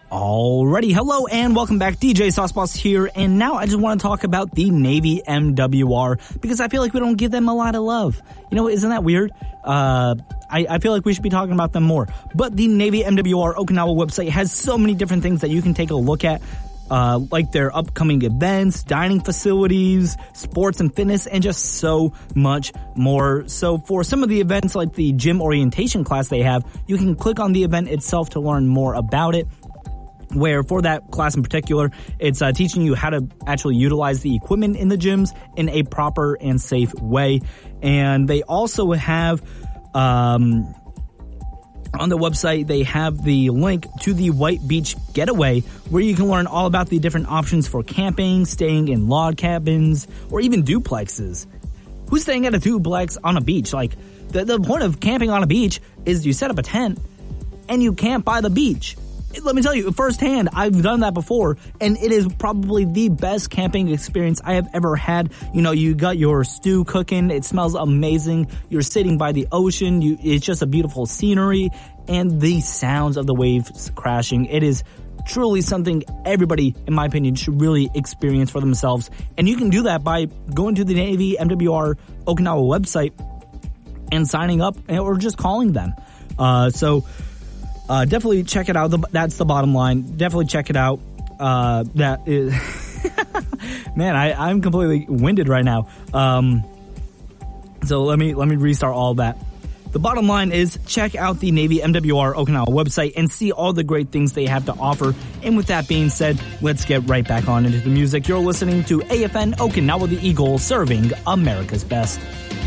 Alrighty, hello and welcome back. DJ Sauceboss here, and now I just want to talk about the Navy MWR because I feel like we don't give them a lot of love. You know, isn't that weird? I feel like we should be talking about them more. But the Navy MWR Okinawa website has so many different things that you can take a look at, like their upcoming events, dining facilities, sports and fitness, and just so much more. So for some of the events like the gym orientation class they have, you can click on the event itself to learn more about it. Where for that class in particular, it's teaching you how to actually utilize the equipment in the gyms in a proper and safe way. And they also have, on the website, they have the link to the White Beach Getaway, where you can learn all about the different options for camping, staying in log cabins, or even duplexes. Who's staying at a duplex on a beach? Like, the point of camping on a beach is you set up a tent and you camp by the beach. Let me tell you, firsthand, I've done that before, and it is probably the best camping experience I have ever had. You know, you got your stew cooking, it smells amazing, you're sitting by the ocean, it's just a beautiful scenery, and the sounds of the waves crashing. It is truly something everybody, in my opinion, should really experience for themselves. And you can do that by going to the Navy MWR Okinawa website and signing up, or just calling them. Definitely check it out. That's the bottom line. Definitely check it out. That is, man, I'm completely winded right now. So let me restart all of that. The bottom line is check out the Navy MWR Okinawa website and see all the great things they have to offer. And with that being said, let's get right back on into the music. You're listening to AFN Okinawa the Eagle, serving America's best.